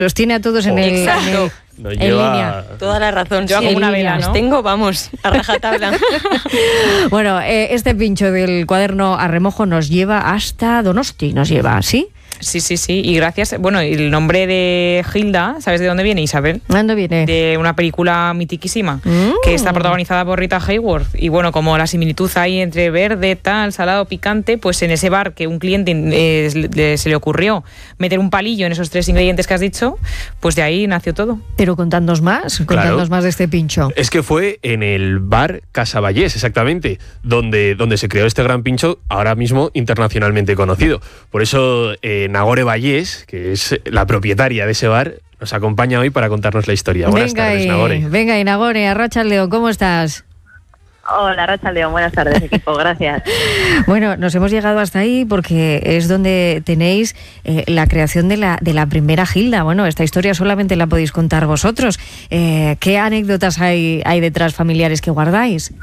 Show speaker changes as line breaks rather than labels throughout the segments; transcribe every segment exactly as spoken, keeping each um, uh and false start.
Los tiene a todos en el, en el,
Nos
en
lleva...
línea.
Toda la razón. Yo
Sí,
hago una
en
vela,
línea,
¿no? Tengo, vamos, a rajatabla.
Bueno, eh, este pincho del cuaderno a remojo nos lleva hasta Donosti, nos lleva, ¿sí?
Sí, sí, sí. Y gracias. Bueno, el nombre de Hilda, ¿sabes de dónde viene, Isabel?
¿De dónde viene?
De una película mitiquísima
Mm.
que está protagonizada por Rita Hayworth. Y bueno, como la similitud ahí entre verde, tal, salado, picante, pues en ese bar que un cliente eh, le- se le ocurrió meter un palillo en esos tres ingredientes que has dicho, pues de ahí nació todo.
Pero contadnos más, contadnos más de este pincho.
Es que fue en el bar Casa Vallés, exactamente, donde, donde se creó este gran pincho, ahora mismo internacionalmente conocido. Por eso eh, Nagore Vallés, que es la propietaria de ese bar, nos acompaña hoy para contarnos la historia. Buenas
venga
tardes,
y,
Nagore.
venga y Nagore, Arracha León, ¿cómo estás?
Hola, Racha León, buenas tardes, equipo, gracias.
Bueno, nos hemos llegado hasta ahí porque es donde tenéis eh, la creación de la, de la primera Hilda. Bueno, esta historia solamente la podéis contar vosotros. Eh, ¿Qué anécdotas hay, hay detrás familiares que guardáis?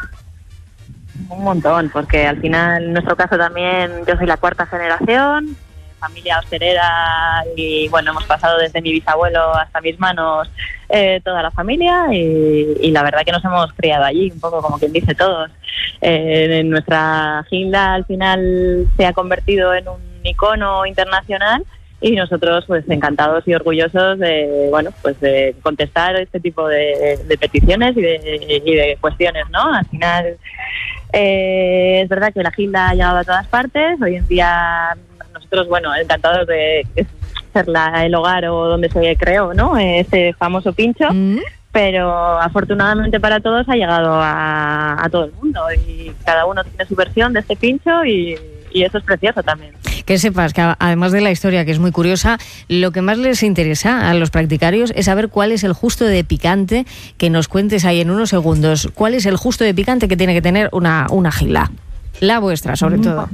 Un montón, porque al final, en nuestro caso también, yo soy la cuarta generación, familia hostelera, y bueno, hemos pasado desde mi bisabuelo hasta mis manos eh, toda la familia, y, y la verdad que nos hemos criado allí, un poco como quien dice todos. Eh, nuestra Hilda al final se ha convertido en un icono internacional, y nosotros pues encantados y orgullosos de bueno pues de contestar este tipo de, de peticiones y de, y de cuestiones, ¿no? Al final eh, es verdad que la Hilda ha llegado a todas partes. Hoy en día nosotros, bueno, encantados de ser la, el hogar o donde se creó, ¿no?, ese famoso pincho.
¿Mm?
Pero afortunadamente para todos ha llegado a, a todo el mundo, y cada uno tiene su versión de este pincho, y, y eso es precioso también.
Que sepas que además de la historia, que es muy curiosa, lo que más les interesa a los practicarios es saber cuál es el justo de picante, que nos cuentes ahí en unos segundos. ¿Cuál es el justo de picante que tiene que tener una, una Hilda? La vuestra, sobre
Muy
todo.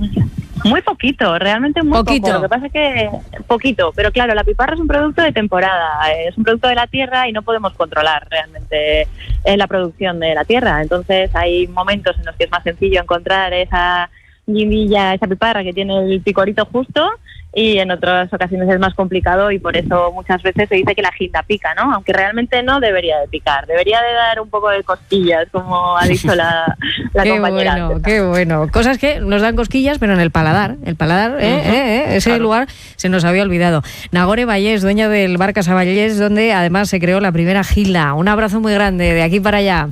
Muy poquito, realmente muy
Poquito.
poco. Lo que pasa es que poquito, pero claro, la piparra es un producto de temporada, es un producto de la tierra y no podemos controlar realmente eh, la producción de la tierra. Entonces hay momentos en los que es más sencillo encontrar esa guindilla, esa piparra que tiene el picorito justo, y en otras ocasiones es más complicado, y por eso muchas veces se dice que la Hilda pica, ¿no? Aunque realmente no debería de picar, debería de dar un poco de cosquillas, como ha dicho la, la
Qué
compañera.
bueno,
antes.
qué bueno. Cosas que nos dan cosquillas, pero en el paladar. El paladar, eh,
Ujú,
eh, eh, ese
claro.
lugar se nos había olvidado. Nagore Vallés, dueña del bar Casa Vallés, donde además se creó la primera Hilda. Un abrazo muy grande de aquí para allá.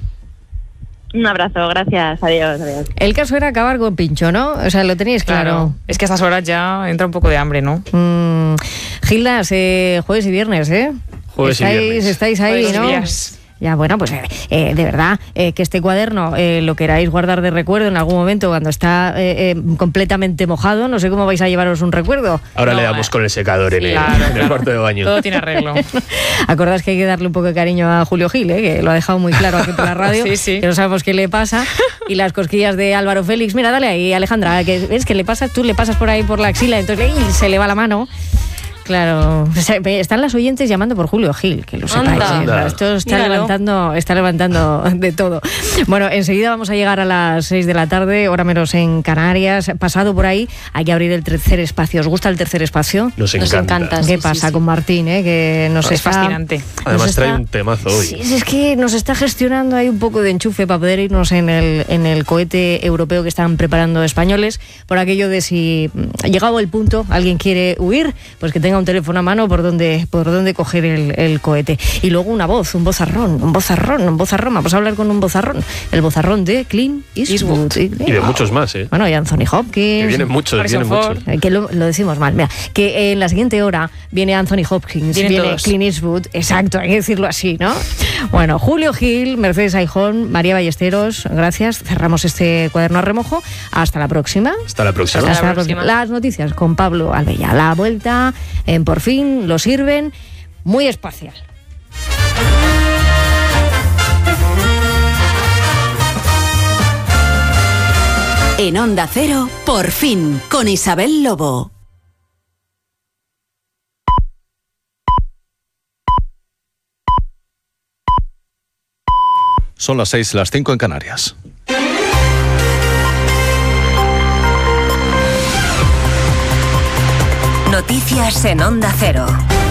Un abrazo, gracias, adiós, adiós.
El caso era acabar con pincho, ¿no? O sea, lo teníais claro.
Es que a estas horas ya entra un poco de hambre, ¿no?
Mm, Hildas, eh, jueves y viernes, ¿eh?
Jueves y
estáis,
viernes.
Estáis ahí,
Jueves y
¿no?
días.
Ya, bueno, pues eh, eh, de verdad, eh, que este cuaderno eh, lo queráis guardar de recuerdo en algún momento cuando está eh, eh, completamente mojado. No sé cómo vais a llevaros un recuerdo.
Ahora
No,
le damos
eh.
con el secador en, el,
Claro,
en el
claro.
cuarto de baño.
Todo tiene arreglo.
Acordás que hay que darle un poco de cariño a Julio Gil, ¿eh? Que lo ha dejado muy claro aquí por la radio,
Sí, sí.
que no sabemos qué le pasa. Y las cosquillas de Álvaro Félix, mira, dale ahí, Alejandra, que ves que le pasas, tú le pasas por ahí por la axila, entonces ¡ey! Se le va la mano. Claro, o sea, están las oyentes llamando por Julio Gil, que lo sepáis.
Anda.
¿eh? O sea, esto está
Míralo.
levantando, está levantando de todo. Bueno, enseguida vamos a llegar a las seis de la tarde, hora menos en Canarias. Pasado por ahí, hay que abrir el tercer espacio. ¿Os gusta el tercer espacio?
Nos
Nos
encanta.
encanta.
¿Qué
sí,
pasa
sí,
con Martín, eh? Que nos
Es
está...
fascinante.
Además
nos
trae
está-
un temazo hoy.
Sí, es que nos está gestionando ahí un poco de enchufe para poder irnos en el, en el cohete europeo que están preparando españoles, por aquello de si mm, llegado el punto alguien quiere huir, pues que tenga un teléfono a mano por donde, por donde coger el, el cohete. Y luego una voz, un vozarrón, un vozarrón, un vozarrón. Vamos a hablar con un vozarrón. El vozarrón de Clint Eastwood.
Y de muchos más, ¿eh?
Bueno, y Anthony Hopkins.
Que vienen muchos,
Harrison
vienen
Ford.
muchos.
Eh, Que lo, lo decimos mal, mira, que en la siguiente hora viene Anthony Hopkins,
Vienen
viene
todos.
Clint Eastwood, exacto, hay que decirlo así, ¿no? Bueno, Julio Gil, Mercedes Aijón, María Ballesteros, gracias, cerramos este cuaderno a remojo, hasta la próxima.
Hasta la próxima.
Hasta la próxima.
Las noticias con Pablo Albella, la vuelta en Por Fin, lo sirven, muy espacial.
En Onda Cero, Por Fin, con Isabel Lobo.
Son las seis, las cinco en Canarias.
Noticias en Onda Cero.